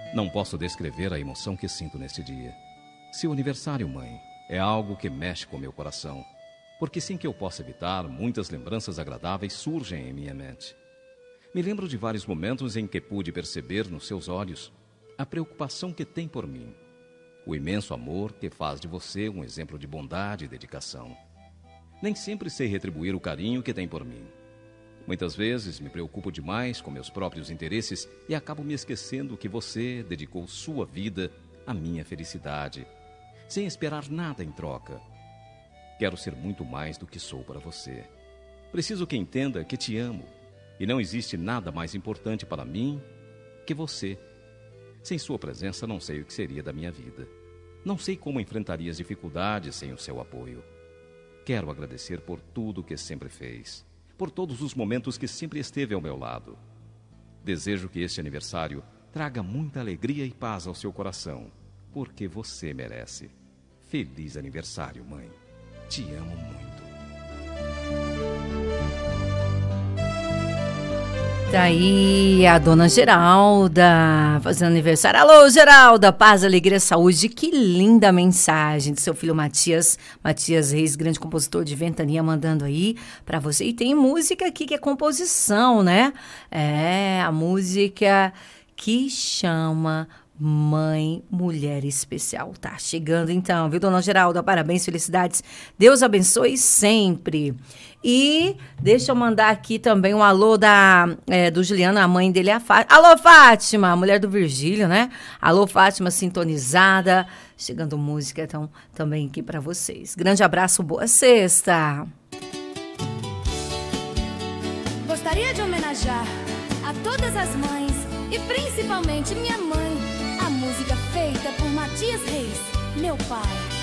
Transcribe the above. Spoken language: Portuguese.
Não posso descrever a emoção que sinto neste dia. Seu aniversário, mãe, é algo que mexe com meu coração, porque sem que eu possa evitar, muitas lembranças agradáveis surgem em minha mente. Me lembro de vários momentos em que pude perceber nos seus olhos a preocupação que tem por mim, o imenso amor que faz de você um exemplo de bondade e dedicação. Nem sempre sei retribuir o carinho que tem por mim. Muitas vezes me preocupo demais com meus próprios interesses e acabo me esquecendo que você dedicou sua vida à minha felicidade, sem esperar nada em troca. Quero ser muito mais do que sou para você. Preciso que entenda que te amo e não existe nada mais importante para mim que você. Sem sua presença, não sei o que seria da minha vida. Não sei como enfrentaria as dificuldades sem o seu apoio. Quero agradecer por tudo que sempre fez, por todos os momentos que sempre esteve ao meu lado. Desejo que este aniversário traga muita alegria e paz ao seu coração, porque você merece. Feliz aniversário, mãe. Te amo muito. Tá aí a dona Geralda fazendo aniversário. Alô, Geralda, paz, alegria, saúde. Que linda mensagem do seu filho Matias Reis, grande compositor de Ventania, mandando aí pra você. E tem música aqui que é composição, né? É, a música que chama Mãe, Mulher Especial. Tá chegando então, viu, dona Geralda? Parabéns, felicidades. Deus abençoe sempre. E deixa eu mandar aqui também um alô do Juliano, a mãe dele é a Fátima. Alô, Fátima, a mulher do Virgílio, né? Alô, Fátima, sintonizada. Chegando música, então, também aqui para vocês. Grande abraço, boa sexta. Gostaria de homenagear a todas as mães e principalmente minha mãe. A música feita por Matias Reis, meu pai.